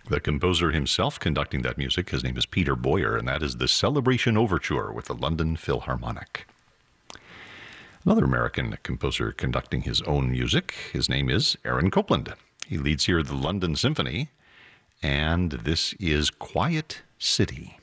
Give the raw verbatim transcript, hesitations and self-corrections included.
The composer himself conducting that music, his name is Peter Boyer, and that is the Celebration Overture with the London Philharmonic. Another American composer conducting his own music, his name is Aaron Copland. He leads here the London Symphony, and this is Quiet City.